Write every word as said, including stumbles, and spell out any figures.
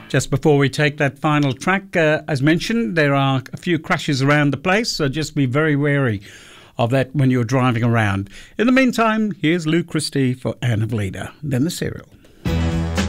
Just before we take that final track, uh, as mentioned, there are a few crashes around the place, so just be very wary of that when you're driving around. In the meantime, here's Lou Christie for Anne of Leda, then the serial.